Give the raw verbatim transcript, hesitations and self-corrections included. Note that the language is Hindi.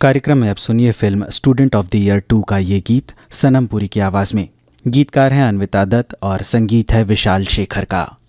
कार्यक्रम में अब सुनिए film student of the year to का ये गीत सनम पुरी की आवाज़ में। गीतकार हैं अन्विता दत्त और संगीत है विशाल शेखर का।